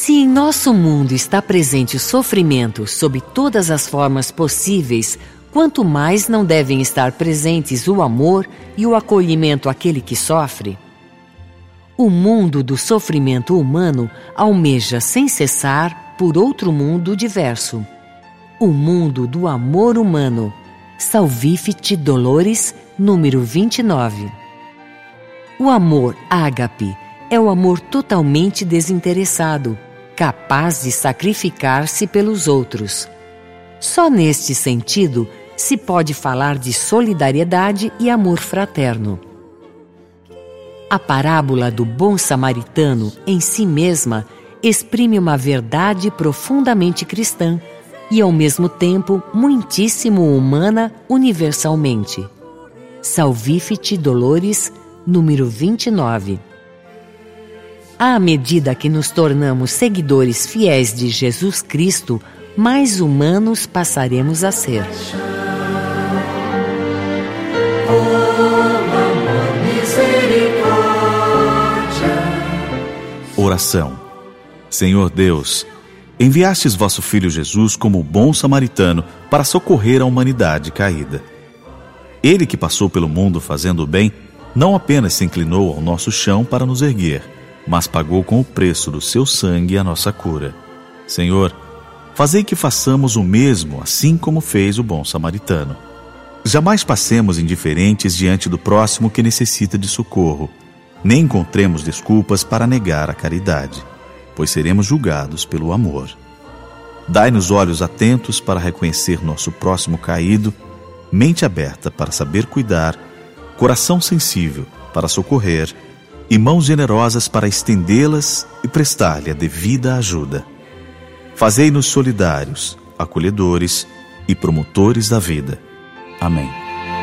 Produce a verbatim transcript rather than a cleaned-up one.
Se em nosso mundo está presente o sofrimento sob todas as formas possíveis, quanto mais não devem estar presentes o amor e o acolhimento àquele que sofre? O mundo do sofrimento humano almeja sem cessar por outro mundo diverso. O mundo do amor humano. Salvifici Doloris, número vinte e nove. O amor ágape é o amor totalmente desinteressado, capaz de sacrificar-se pelos outros. Só neste sentido se pode falar de solidariedade e amor fraterno. A parábola do bom samaritano, em si mesma, exprime uma verdade profundamente cristã e, ao mesmo tempo, muitíssimo humana universalmente. Salvifici Doloris, número vinte e nove. À medida que nos tornamos seguidores fiéis de Jesus Cristo, mais humanos passaremos a ser. Oração. Senhor Deus, enviastes vosso Filho Jesus como o bom samaritano para socorrer a humanidade caída. Ele que passou pelo mundo fazendo o bem, não apenas se inclinou ao nosso chão para nos erguer, mas pagou com o preço do seu sangue a nossa cura. Senhor, fazei que façamos o mesmo, assim como fez o bom samaritano. Jamais passemos indiferentes diante do próximo que necessita de socorro, nem encontremos desculpas para negar a caridade, pois seremos julgados pelo amor. Dai-nos olhos atentos para reconhecer nosso próximo caído, mente aberta para saber cuidar, coração sensível para socorrer e mãos generosas para estendê-las e prestar-lhe a devida ajuda. Fazei-nos solidários, acolhedores e promotores da vida. Amém.